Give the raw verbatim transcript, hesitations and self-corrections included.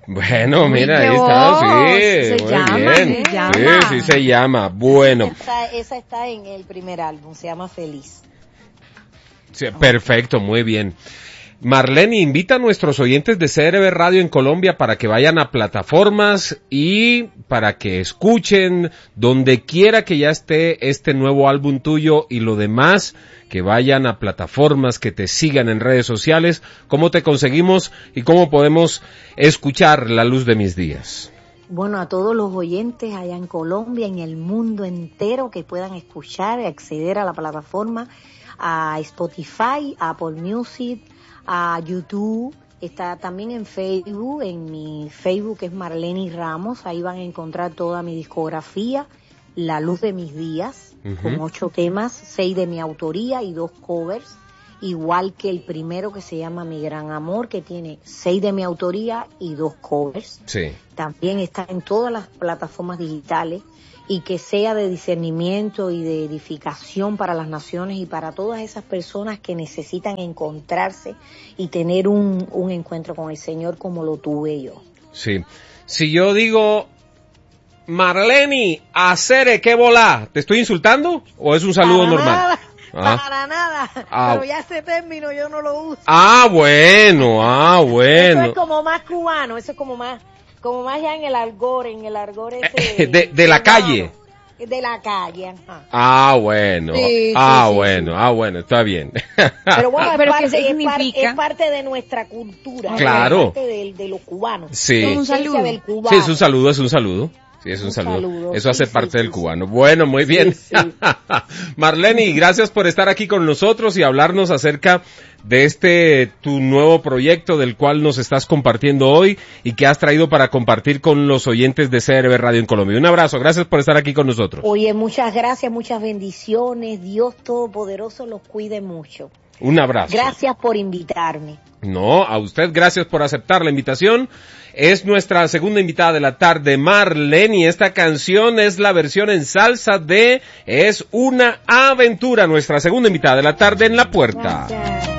Bueno, mira, ahí está, sí, se muy llama, bien. se llama. Sí, sí se llama. Bueno. Esa, esa está en el primer álbum, se llama Feliz. Sí, perfecto, muy bien. Marlene, invita a nuestros oyentes de C R B Radio en Colombia para que vayan a plataformas y para que escuchen donde quiera que ya esté este nuevo álbum tuyo y lo demás, que vayan a plataformas, que te sigan en redes sociales. ¿Cómo te conseguimos y cómo podemos escuchar La Luz de Mis Días? Bueno, a todos los oyentes allá en Colombia, en el mundo entero, que puedan escuchar y acceder a la plataforma, a Spotify, a Apple Music, a YouTube, está también en Facebook, en mi Facebook es Marlene Ramos, ahí van a encontrar toda mi discografía, La Luz de Mis Días, uh-huh. con ocho temas, seis de mi autoría y dos covers, igual que el primero que se llama Mi Gran Amor, que tiene seis de mi autoría y dos covers. Sí. También está en todas las plataformas digitales, y que sea de discernimiento y de edificación para las naciones y para todas esas personas que necesitan encontrarse y tener un, un encuentro con el Señor como lo tuve yo. Sí. Si yo digo, Marlene, hacer que volá, ¿te estoy insultando o es un saludo para normal? Nada, Ah. Para nada, Ah. pero ya ese término yo no lo uso. Ah, bueno, ah, bueno. Eso es como más cubano, eso es como más... como más ya en el argot, en el argot ese... de, de la calle. De la calle, ajá. Ah, bueno, sí, ah, sí, sí, bueno, sí. ah, bueno, está bien. Pero bueno, es, ¿Pero parte, qué es, par, significa? es parte de nuestra cultura. Claro. Es parte de, de los cubanos. Sí. Es un saludo. Del cubano. Sí, es un saludo, es un saludo. Sí, es un, un saludo. saludo. Eso hace sí, parte sí, del sí, cubano. Bueno, muy bien. Sí, sí. Marlene, gracias por estar aquí con nosotros y hablarnos acerca de este tu nuevo proyecto del cual nos estás compartiendo hoy y que has traído para compartir con los oyentes de C R B Radio en Colombia. Un abrazo, gracias por estar aquí con nosotros. Oye, muchas gracias, muchas bendiciones. Dios Todopoderoso los cuide mucho. Un abrazo. Gracias por invitarme. No, a usted gracias por aceptar la invitación. Es nuestra segunda invitada de la tarde, Marlene, y esta canción es la versión en salsa de Es una aventura, nuestra segunda invitada de la tarde en La Puerta. Gracias.